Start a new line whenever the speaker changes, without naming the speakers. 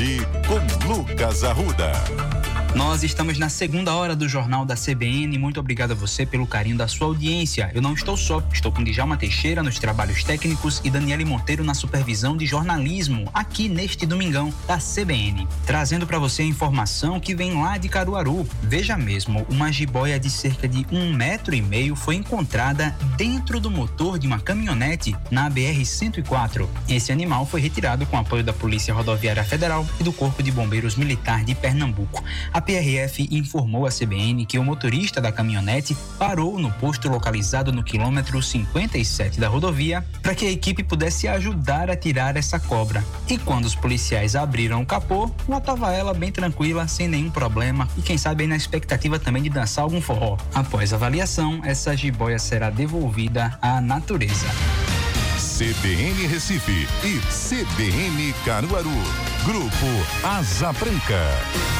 Mogi com Lucas Arruda.
Nós estamos na segunda hora do Jornal da CBN. Muito obrigado a você pelo carinho da sua audiência. Eu não estou só, estou com Djalma Teixeira nos trabalhos técnicos e Daniele Monteiro na supervisão de jornalismo, aqui neste domingão da CBN. Trazendo para você a informação que vem lá de Caruaru. Veja mesmo, uma jiboia de cerca de 1,5 metro foi encontrada dentro do motor de uma caminhonete na BR-104. Esse animal foi retirado com apoio da Polícia Rodoviária Federal e do Corpo de Bombeiros Militar de Pernambuco. A PRF informou à CBN que o motorista da caminhonete parou no posto localizado no quilômetro 57 da rodovia para que a equipe pudesse ajudar a tirar essa cobra. E quando os policiais abriram o capô, lá estava ela bem tranquila, sem nenhum problema e quem sabe aí na expectativa também de dançar algum forró. Após a avaliação, essa jiboia será devolvida à natureza.
CBN Recife e CBN Caruaru. Grupo Asa Branca.